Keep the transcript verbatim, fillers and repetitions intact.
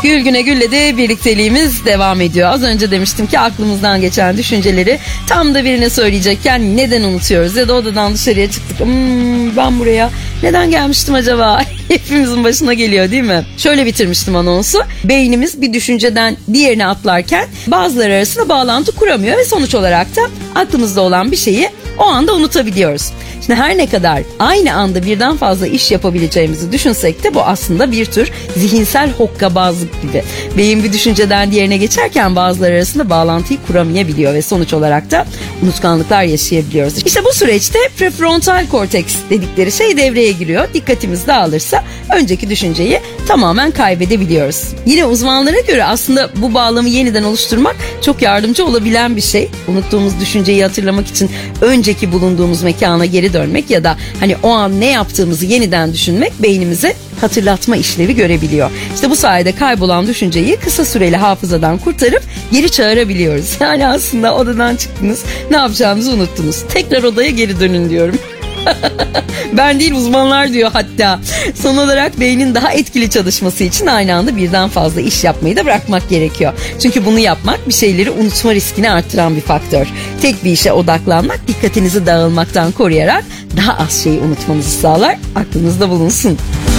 Gül güne gülle de birlikteliğimiz devam ediyor. Az önce demiştim ki aklımızdan geçen düşünceleri tam da birine söyleyecekken neden unutuyoruz? Ya da odadan dışarıya çıktık. Hmm, ben buraya neden gelmiştim acaba? Hepimizin başına geliyor değil mi? Şöyle bitirmiştim anonsu. Beynimiz bir düşünceden diğerine atlarken bazıları arasında bağlantı kuramıyor ve sonuç olarak da aklımızda olan bir şeyi o anda unutabiliyoruz. Şimdi her ne kadar aynı anda birden fazla iş yapabileceğimizi düşünsek de bu aslında bir tür zihinsel hokkabazlık gibi. Beyin bir düşünceden diğerine geçerken bazıları arasında bağlantıyı kuramayabiliyor ve sonuç olarak da unutkanlıklar yaşayabiliyoruz. İşte bu süreçte prefrontal korteks dedikleri şey devreye giriyor. Dikkatimiz dağılırsa önceki düşünceyi tamamen kaybedebiliyoruz. Yine uzmanlara göre aslında bu bağlamı yeniden oluşturmak çok yardımcı olabilen bir şey. Unuttuğumuz düşünceyi hatırlamak için önceki bulunduğumuz mekana geri dönmek ya da hani o an ne yaptığımızı yeniden düşünmek beynimize hatırlatma işlevi görebiliyor. İşte bu sayede kaybolan düşünceyi kısa süreli hafızadan kurtarıp geri çağırabiliyoruz. Yani aslında odadan çıktınız, ne yapacağınızı unuttunuz. Tekrar odaya geri dönün diyorum. Ben değil uzmanlar diyor hatta. Son olarak beynin daha etkili çalışması için aynı anda birden fazla iş yapmayı da bırakmak gerekiyor. Çünkü bunu yapmak bir şeyleri unutma riskini arttıran bir faktör. Tek bir işe odaklanmak dikkatinizi dağılmaktan koruyarak daha az şeyi unutmanızı sağlar. Aklınızda bulunsun.